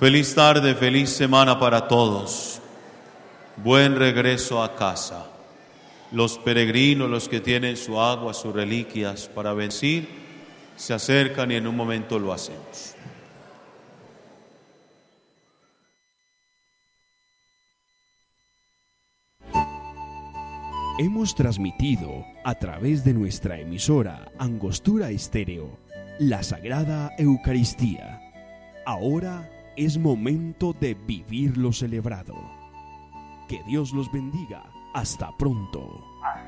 Feliz tarde, feliz semana para todos. Buen regreso a casa. Los peregrinos, los que tienen su agua, sus reliquias para bendecir, se acercan y en un momento lo hacemos. Hemos transmitido a través de nuestra emisora Angostura Estéreo la Sagrada Eucaristía. Ahora es momento de vivir lo celebrado. Que Dios los bendiga. Hasta pronto.